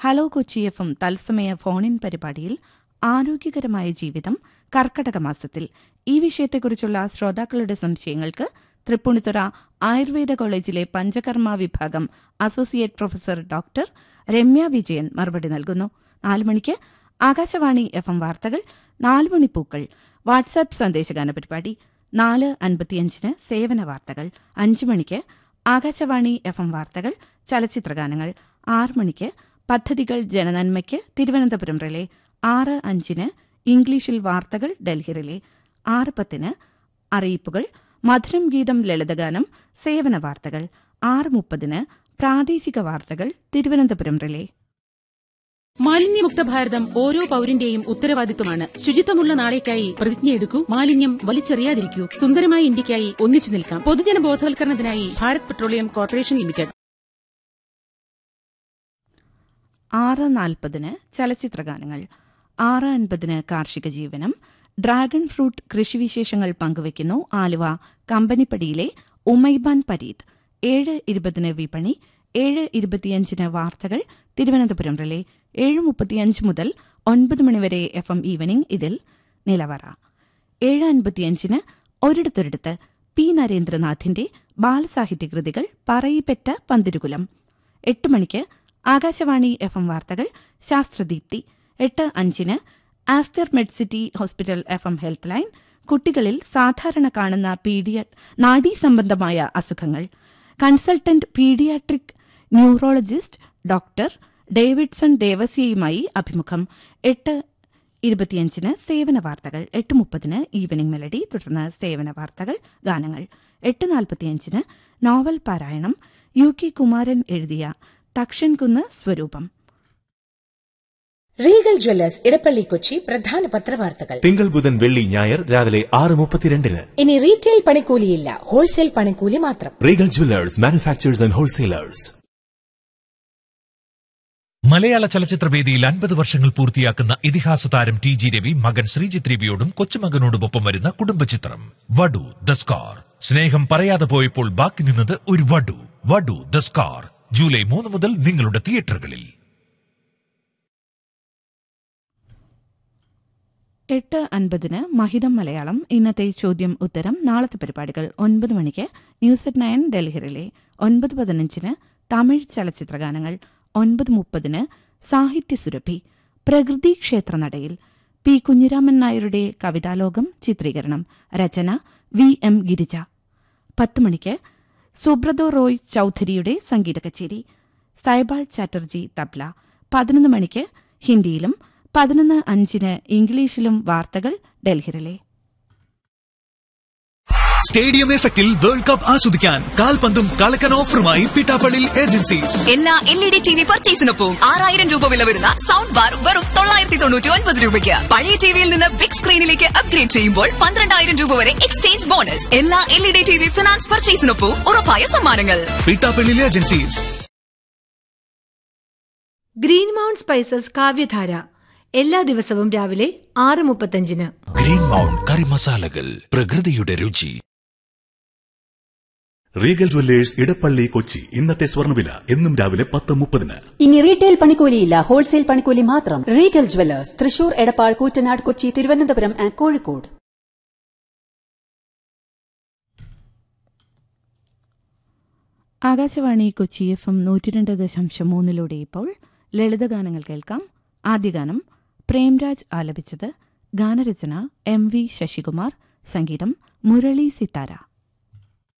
Hello Kochi FM തത്സമയ ഫോണിൻ പരിപാടിയിൽ ആരോഗ്യകരമായ ജീവിതം കർക്കടക മാസത്തിൽ ഈ വിഷയത്തെക്കുറിച്ചുള്ള ശ്രോതാക്കളുടെ സംശയങ്ങൾക്ക് തൃപ്പൂണിത്തുറ ആയുർവേദ കോളേജിലെ പഞ്ചകർമ്മ വിഭാഗം associate professor doctor Ramya Vijayan മറുപടി നൽകുന്നു. 4 മണിക്ക് ആകാശവാണി FM വാർത്തകൾ, 4 മണിപ്പൂക്കൾ വാട്സാപ്പ് സന്ദേശഗാന പരിപാടി, 4:55 സേവന വാർത്തകൾ, 5 മണിക്ക് ആകാശവാണി FM വാർത്തകൾ, ചലച്ചിത്രഗാനങ്ങൾ, 6 മണിക്ക് പദ്ധതികൾ ജനനന്മയ്ക്ക് തിരുവനന്തപുരം റിലേ, 6:05 ഇംഗ്ലീഷിൽ വാർത്തകൾ ഡൽഹി റിലേ, 6:10 അറിയിപ്പുകൾ, മധുരം ഗീതം ലളിതഗാനം, സേവന വാർത്തകൾ, 6:30 പ്രാദേശിക വാർത്തകൾ തിരുവനന്തപുരം റിലേ. മാലിന്യമുക്ത ഭാരതം ഓരോ പൌരന്റെയും ഉത്തരവാദിത്വമാണ്. ശുചിത്വമുള്ള നാളേക്കായി പ്രതിജ്ഞയെടുക്കൂ. മാലിന്യം വലിച്ചെറിയാതിരിക്കൂ. സുന്ദരമായ ഇന്ത്യയ്ക്കായി ഒന്നിച്ചു നിൽക്കാം. പൊതുജന ബോധവൽക്കരണത്തിനായി ഭാരത് പെട്രോളിയം കോർപ്പറേഷൻ ലിമിറ്റഡ്. 6:40 ചലച്ചിത്രഗാനങ്ങൾ, 6:50 കാർഷിക ജീവനം, ഡ്രാഗൺ ഫ്രൂട്ട് കൃഷിവിശേഷങ്ങൾ പങ്കുവയ്ക്കുന്നു ആലുവ കമ്പനിപ്പടിയിലെ ഉമൈബാൻ പരീദ്. 7:20 വിപണി, 7:25 വാർത്തകൾ തിരുവനന്തപുരം റിലേ, 7:35 മുതൽ 9 മണിവരെ FM ഈവനിംഗ്. ഇതിൽ നിലവറ. 7:55 ഒരിടത്തൊരിടത്ത് പി നരേന്ദ്രനാഥിന്റെ ബാലസാഹിത്യകൃതികൾ പറയിപ്പെട്ട പന്തിരുകുലം. 8 മണിക്ക് ആകാശവാണി FM വാർത്തകൾ, ശാസ്ത്രദീപ്തി. 8:05 Aster Medcity hospital FM health line, കുട്ടികളിൽ സാധാരണ കാണുന്ന നാഡീസംബന്ധമായ അസുഖങ്ങൾ, consultant paediatric neurologist doctor Davidson ദേവസ്യയുമായി അഭിമുഖം. 8:25 സേവന വാർത്തകൾ, 8:30 ഈവനിംഗ് മെലഡി, തുടർന്ന് സേവന വാർത്തകൾ, ഗാനങ്ങൾ. 8:45 നോവൽ പാരായണം, UK കുമാരൻ എഴുതിയ തക്ഷൻകുന്ന് സ്വരൂപം. റീഗൽ ജ്വല്ലേഴ്സ് ഇടപ്പള്ളി കൊച്ചി പ്രധാന പത്രവാർത്തകൾ തിങ്കൾ ബുധൻ വെള്ളി ഞായർ രാവിലെ 6:32. ഇനി റീറ്റെയിൽ പണിക്കൂലിയില്ല, ഹോൾസെയിൽ പണിക്കൂലി മാത്രം. Regal Jewellers, manufacturers and wholesalers. മലയാള ചലച്ചിത്രവേദിയിൽ 50 വർഷങ്ങൾ പൂർത്തിയാക്കുന്ന ഇതിഹാസ താരം TG രവി മകൻ ശ്രീജിത്ത് രവിയോടും കൊച്ചുമകനോടുമൊപ്പം വരുന്ന കുടുംബചിത്രം വടു ദ സ്കാർ. സ്നേഹം പറയാതെ പോയപ്പോൾ ബാക്കി നിന്നത് ഒരു വടു. വടു ദ സ്കാർ ജൂലൈ 3 മുതൽ നിങ്ങളുടെ തിയേറ്ററുകളിൽ. 8:50 മഹിതം മലയാളം. ഇന്നത്തെ ചോദ്യം ഉത്തരം, നാളത്തെ പരിപാടികൾ. 9 മണിക്ക് news at 9 Delhi relay, 9:15 Tamil ചലച്ചിത്രഗാനങ്ങൾ, 9:30 സാഹിത്യസുരഭി, പ്രകൃതി ക്ഷേത്രനടയിൽ പി കുഞ്ഞിരാമൻ നായരുടെ കവിതാലോകം ചിത്രീകരണം, രചന VM ഗിരിജ. 10 മണിക്ക് സുബ്രതോ റോയ് ചൌധരിയുടെ സംഗീത കച്ചേരി, സൈബാൾ ചാറ്റർജി തബ്ല. 11 മണിക്ക് ഹിന്ദിയിലും 11:05 ഇംഗ്ലീഷിലും വാർത്തകൾ ഡൽഹി റിലേ. സ്റ്റേഡിയം എഫക്റ്റിൽ വേൾഡ് കപ്പ് ആസ്വദിക്കാൻ കാൽപന്തും കളക്കൻ ഓഫറുമായി പിട്ടാപ്പള്ളി ഏജൻസീസ്. എല്ലാ LED TV പർച്ചേസിനൊപ്പം 6000 രൂപ വില വരുന്ന സൗണ്ട് ബാർ വെറും 999 രൂപയ്ക്ക്. പഴയ ടിവിയിൽ നിന്ന് ബിഗ് സ്ക്രീനിലേക്ക് അപ്ഗ്രേഡ് ചെയ്യുമ്പോൾ 12000 രൂപ വരെ എക്സ്ചേഞ്ച് ബോണസ്. എല്ലാ LED TV ഫിനാൻസ് പർച്ചേസിനൊപ്പം ഉറപ്പായ സമ്മാനങ്ങൾ. Pittappilly agencies. Green mount spices കാവ്യധാര എല്ലാ ദിവസവും രാവിലെ 6:35. ഗ്രീൻ മൗണ്ട് കറി മസാലകൾ, പ്രകൃതിയുടെ രുചി. Regal Jewellers Edappally Kochi. ഇന്നത്തെ സ്വർണ്ണവില എന്നും രാവിലെ 10:30. ഇനി റീറ്റെയിൽ പണിക്കൂലിയില്ല, ഹോൾസെയിൽ പണിക്കൂലി മാത്രം. Regal Jewellers, Thrissur, Edappal, Koottanad, Kochi, Thiruvananthapuram and Kozhikode. Akashvani Kochi FM 102.3 ഇപ്പോൾ ലളിതഗാനങ്ങൾ കേൾക്കാം. ആദ്യ ഗാനം പ്രേംരാജ് ആലപിച്ചത്, ഗാനരചന MV ശശികുമാർ, സംഗീതം മുരളി സിത്താര.